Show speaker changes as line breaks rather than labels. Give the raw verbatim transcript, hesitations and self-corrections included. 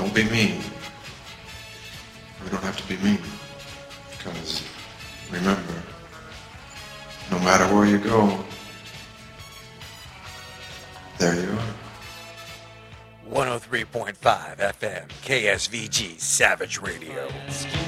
don't be mean. We don't have to be mean. Because, remember, no matter where you go, there you are.
one oh three point five F M, K S V G, Savage Radio.